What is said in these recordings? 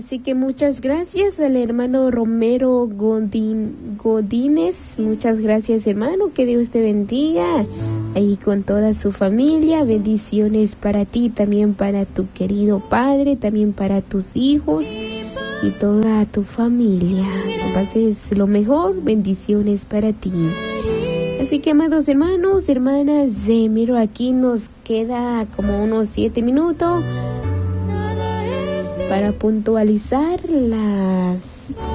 Así que muchas gracias al hermano Romero Godínez. Muchas gracias, hermano. Que Dios te bendiga. Ahí con toda su familia. Bendiciones para ti, también para tu querido padre, también para tus hijos y toda tu familia. Que pases lo mejor. Bendiciones para ti. Así que, amados hermanos, hermanas, miro aquí nos queda como unos 7 minutos para puntualizar las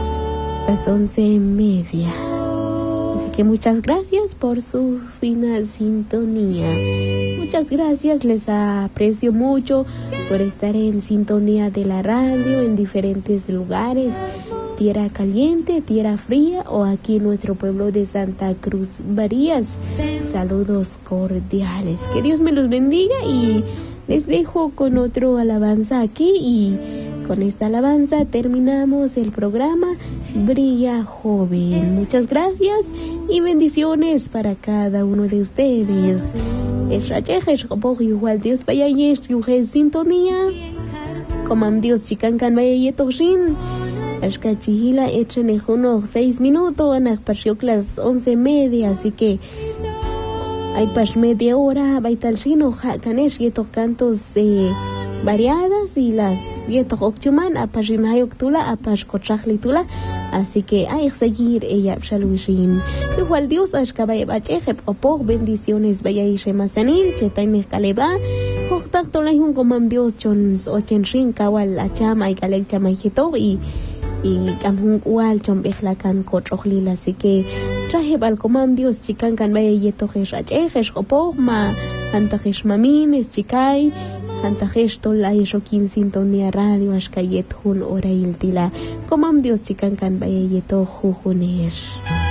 11:30. Así que muchas gracias por su fina sintonía. Muchas gracias, les aprecio mucho por estar en sintonía de la radio en diferentes lugares. Tierra caliente, tierra fría o aquí en nuestro pueblo de Santa Cruz Barías. Saludos cordiales. Que Dios me los bendiga y les dejo con otro alabanza aquí y con esta alabanza terminamos el programa Brilla Joven. Muchas gracias y bendiciones para cada uno de ustedes. Igual Dios vaya y sintonía. Como Dios chicancan vaya y toshin. Ashkachihila echen en unos 6 minutos, anak pasiok las 11:30, así que hay pas media hora, baital chino, kanesh yetos cantos variadas y las yetos okchuman, apashinayok tula, apashkochachlitula, así que hay que seguir ella shaluishin. Igual Dios ashkabay bachejep opog, bendiciones vaya y shemasanil, chetay kaleba. Hoktak tolay comam Dios chon ochen shin kawal achama y kalek chamayhito y kamhung ual chom behlakan kotrojlila, así que traje bal comam Dios chican kan vaya yetojesh achejesh opog ma antajesh mamines chicay antajesh tolay shokin sintonía radio ashkayet hun orail tila comam Dios chican kan vaya yetojujunesh.